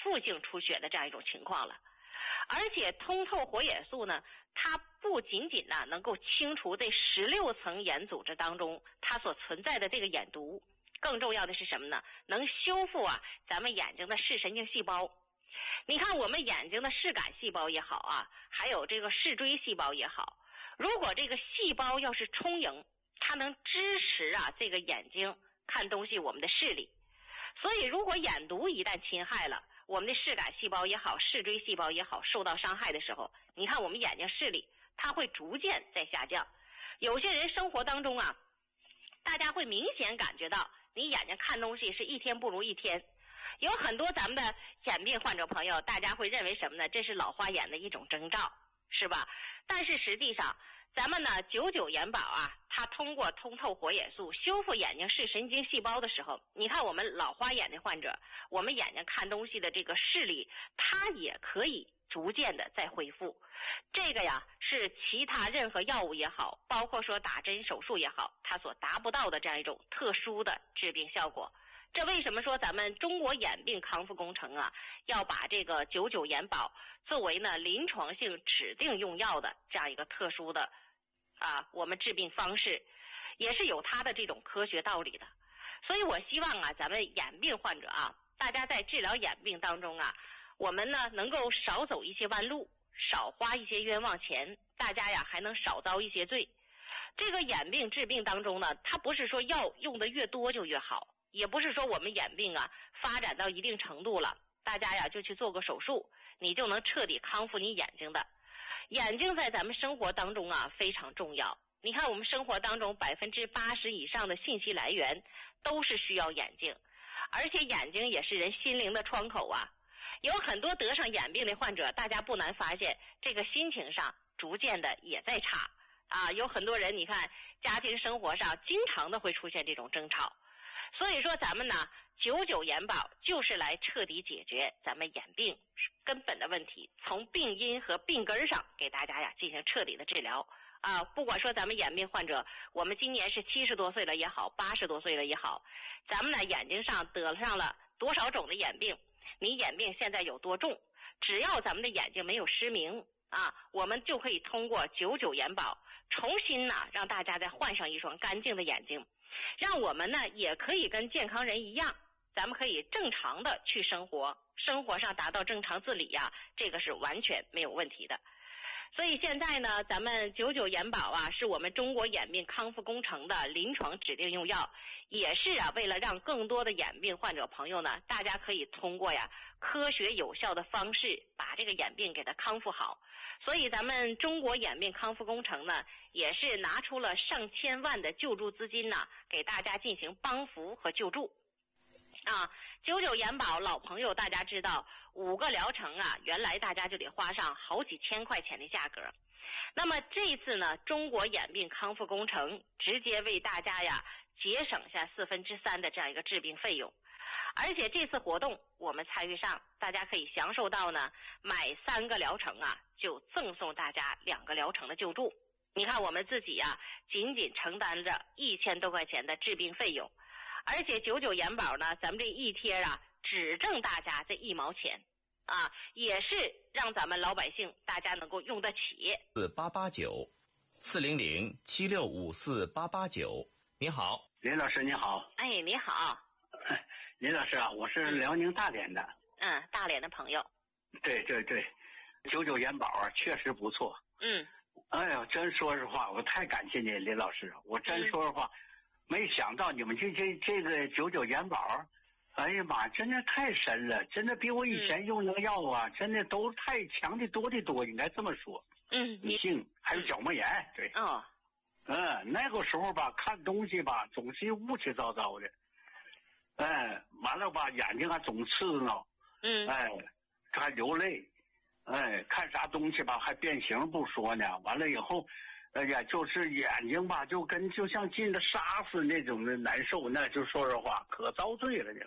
复性出血的这样一种情况了。而且通透活眼素呢，它不仅仅呢能够清除这16层眼组织当中它所存在的这个眼毒，更重要的是什么呢？能修复咱们眼睛的视神经细胞。你看我们眼睛的视感细胞也好还有这个视锥细胞也好，如果这个细胞要是充盈，它能支持这个眼睛看东西我们的视力。所以如果眼毒一旦侵害了，我们的视感细胞也好，视锥细胞也好受到伤害的时候，你看我们眼睛视力它会逐渐在下降。有些人生活当中大家会明显感觉到你眼睛看东西是一天不如一天。有很多咱们的眼病患者朋友，大家会认为什么呢？这是老花眼的一种征兆，是吧？但是实际上咱们呢99眼宝它通过通透活眼素修复眼睛视神经细胞的时候，你看我们老花眼的患者，我们眼睛看东西的这个视力它也可以逐渐的再恢复。这个是其他任何药物也好，包括说打针手术也好，它所达不到的这样一种特殊的治病效果。这为什么说咱们中国眼病康复工程要把这个99眼宝作为呢临床性指定用药的这样一个特殊的我们治病方式，也是有它的这种科学道理的。所以我希望咱们眼病患者大家在治疗眼病当中我们呢能够少走一些弯路，少花一些冤枉钱，大家还能少遭一些罪。这个眼病治病当中呢，它不是说药用的越多就越好，也不是说我们眼病发展到一定程度了，大家就去做个手术，你就能彻底康复你眼睛的。眼睛在咱们生活当中非常重要。你看我们生活当中80%以上的信息来源都是需要眼睛，而且眼睛也是人心灵的窗口有很多得上眼病的患者，大家不难发现这个心情上逐渐的也在差有很多人你看家庭生活上经常的会出现这种争吵。所以说咱们呢99眼宝就是来彻底解决咱们眼病根本的问题，从病因和病根上给大家进行彻底的治疗不管说咱们眼病患者，我们今年是70多岁了也好，80多岁了也好，咱们呢眼睛上得上了多少种的眼病，你眼病现在有多重，只要咱们的眼睛没有失明我们就可以通过99眼宝重新让大家再换上一双干净的眼睛，让我们呢也可以跟健康人一样，咱们可以正常的去生活，生活上达到正常自理这个是完全没有问题的。所以现在呢咱们99眼宝是我们中国眼病康复工程的临床指定用药，也是为了让更多的眼病患者朋友呢，大家可以通过科学有效的方式把这个眼病给它康复好。所以咱们中国眼病康复工程呢，也是拿出了上千万的救助资金给大家进行帮扶和救助99眼宝老朋友大家知道5个疗程原来大家就得花上好几千块钱的价格。那么这一次呢，中国眼病康复工程直接为大家节省下3/4的这样一个治病费用。而且这次活动我们参与上，大家可以享受到呢买3个疗程就赠送大家2个疗程的救助。你看我们自己仅仅承担着1000多块钱的治病费用，而且99眼宝呢，咱们这一贴只挣大家这1毛钱也是让咱们老百姓大家能够用得起。 4889 400-7654-889。你好， 林老师你好。 哎，你好。 林老师我是辽宁大连的。 大连的朋友。 对，99眼宝确实不错。哎呀，真说实话，我太感谢你林老师，我真说实话，没想到你们这个99眼宝，哎呀妈，真的太神了，真的比我以前用那个药真的都太强的多，应该这么说。女性还有角膜炎，对。那个时候看东西总是雾气糟糟的，完了眼睛总刺挠，还流泪，看啥东西还变形不说呢，完了以后哎呀，就是眼睛就像进了沙似那种的难受，那就说实话可遭罪了就是。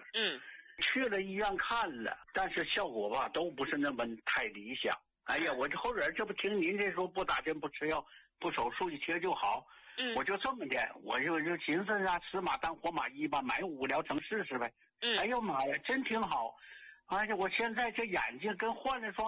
去了医院看了，但是效果都不是那么太理想。哎呀，我这后边这不听您这说不打针不吃药不手术一贴就好，我就这么的，我就寻思死马当活马医吧，买5个疗程试试呗。哎呦妈呀，真挺好。 而且我现在这眼睛跟换了双